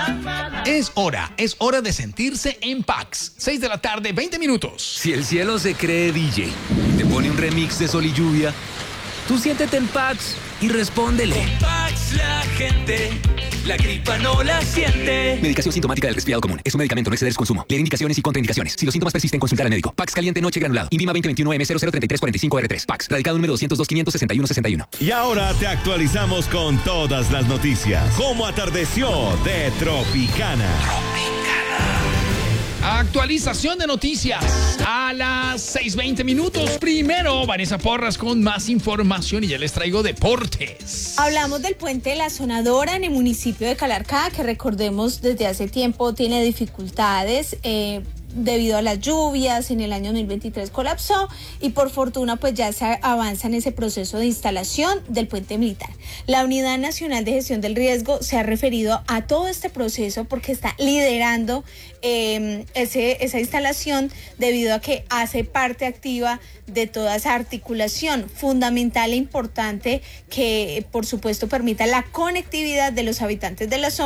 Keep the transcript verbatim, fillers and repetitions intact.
Es hora, es hora de sentirse en Pax. seis de la tarde, veinte minutos. Si el cielo se cree D J, te pone un remix de Sol y Lluvia, tú siéntete en Pax y respóndele. Con Pax la gente, la gripa no la siente. Medicación sintomática del resfriado común. Es un medicamento, no exceder su consumo. Leer indicaciones y contraindicaciones. Si los síntomas persisten, consultar al médico. Pax caliente noche granulado. INVIMA veinte veintiuno M cero cero tres tres cuatro cinco R tres. Pax. Radicado número doscientos dos, quinientos sesenta y uno, sesenta y uno. Y ahora te actualizamos con todas las noticias. ¿Cómo atardeció de Tropicana? Actualización de noticias a las seis veinte minutos. Primero, Vanessa Porras con más información y ya les traigo deportes. Hablamos del puente de la Zona Dora en el municipio de Calarcá, que recordemos desde hace tiempo tiene dificultades eh, debido a las lluvias. En el año dos mil veintitrés colapsó y por fortuna pues ya se avanza en ese proceso de instalación del puente militar. La Unidad Nacional de Gestión del Riesgo se ha referido a todo este proceso porque está liderando eh, ese, esa instalación debido a que hace parte activa de toda esa articulación fundamental e importante que por supuesto permita la conectividad de los habitantes de la zona